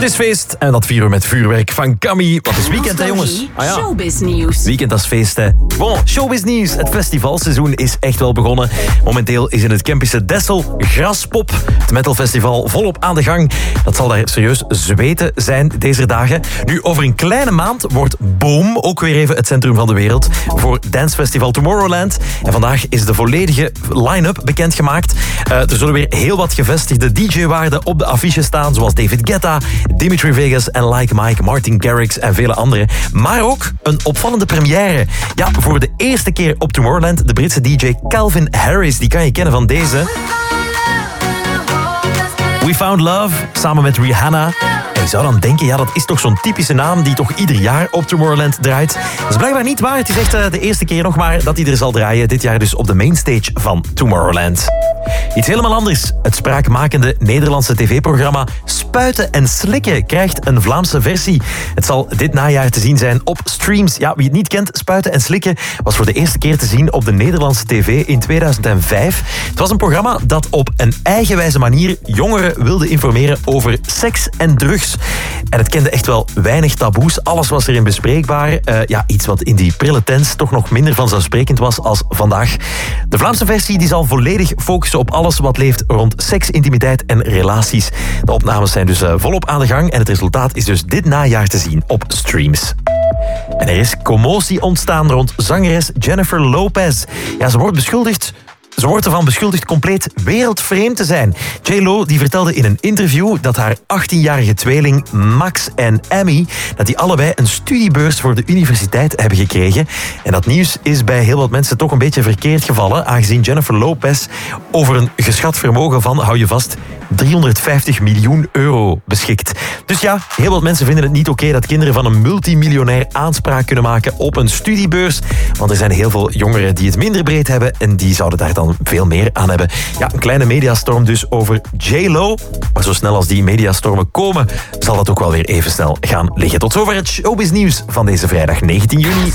Het is feest en dat vieren we met vuurwerk van Camille. Wat is weekend, hè, jongens? Showbiz nieuws. Weekend als feest, hè. Bon, showbiz nieuws. Het festivalseizoen is echt wel begonnen. Momenteel is in het Kempische Dessel Graspop. Het metalfestival volop aan de gang. Dat zal daar serieus zweten zijn deze dagen. Nu, over een kleine maand wordt Boom ook weer even het centrum van de wereld voor dancefestival Tomorrowland. En vandaag is de volledige line-up bekendgemaakt. Er zullen weer heel wat gevestigde DJ-waarden op de affiche staan, zoals David Guetta, Dimitri Vegas en Like Mike, Martin Garrix en vele anderen. Maar ook een opvallende première. Ja, voor de eerste keer op Tomorrowland de Britse DJ Calvin Harris. Die kan je kennen van deze. We Found Love, samen met Rihanna. En je zou dan denken, ja, dat is toch zo'n typische naam die toch ieder jaar op Tomorrowland draait. Dat is blijkbaar niet waar. Het is echt de eerste keer nog maar dat hij er zal draaien. Dit jaar dus op de mainstage van Tomorrowland. Iets helemaal anders. Het spraakmakende Nederlandse tv-programma Spuiten en Slikken krijgt een Vlaamse versie. Het zal dit najaar te zien zijn op streams. Ja, wie het niet kent, Spuiten en Slikken was voor de eerste keer te zien op de Nederlandse tv in 2005. Het was een programma dat op een eigenwijze manier jongeren wilde informeren over seks en drugs. En het kende echt wel weinig taboes. Alles was erin bespreekbaar. Iets wat in die prille tents toch nog minder vanzelfsprekend was als vandaag. De Vlaamse versie die zal volledig focussen op alles wat leeft rond seks, intimiteit en relaties. De opnames zijn dus volop aan de gang en het resultaat is dus dit najaar te zien op streams. En er is commotie ontstaan rond zangeres Jennifer Lopez. Ja, ze wordt ervan beschuldigd compleet wereldvreemd te zijn. J.Lo die vertelde in een interview dat haar 18-jarige tweeling Max en Emmy, dat die allebei een studiebeurs voor de universiteit hebben gekregen. En dat nieuws is bij heel wat mensen toch een beetje verkeerd gevallen, aangezien Jennifer Lopez over een geschat vermogen van, hou je vast, 350 miljoen euro beschikt. Dus ja, heel wat mensen vinden het niet oké dat kinderen van een multimiljonair aanspraak kunnen maken op een studiebeurs. Want er zijn heel veel jongeren die het minder breed hebben en die zouden daar dan veel meer aan hebben. Ja, een kleine mediastorm dus over J.Lo. Maar zo snel als die mediastormen komen, zal dat ook wel weer even snel gaan liggen. Tot zover het showbiz nieuws van deze vrijdag 19 juni.